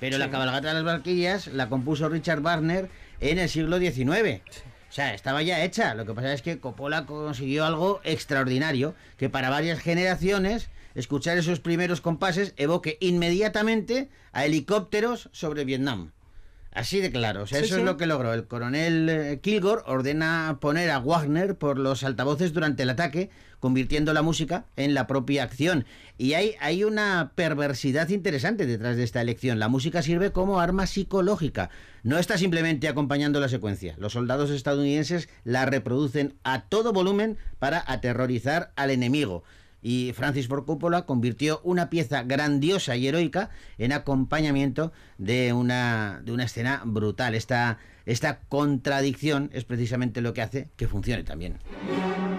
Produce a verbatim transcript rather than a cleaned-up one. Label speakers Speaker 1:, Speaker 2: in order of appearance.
Speaker 1: Pero
Speaker 2: Sí.
Speaker 1: la cabalgata de las Valquirias la compuso Richard Wagner en el siglo diecinueve.
Speaker 2: Sí.
Speaker 1: O sea, estaba ya hecha. Lo que pasa es que Coppola consiguió algo extraordinario, que para varias generaciones escuchar esos primeros compases evoque inmediatamente a helicópteros sobre Vietnam. Así de claro, o sea,
Speaker 2: Sí,
Speaker 1: eso
Speaker 2: sí.
Speaker 1: es lo que logró. El coronel eh, Kilgore ordena poner a Wagner por los altavoces durante el ataque, convirtiendo la música en la propia acción. Y hay, hay una perversidad interesante detrás de esta elección. La música sirve como arma psicológica. No está simplemente acompañando la secuencia. Los soldados estadounidenses la reproducen a todo volumen para aterrorizar al enemigo. Y Francis Ford Coppola convirtió una pieza grandiosa y heroica en acompañamiento de una, de una escena brutal. Esta, esta contradicción es precisamente lo que hace que funcione también.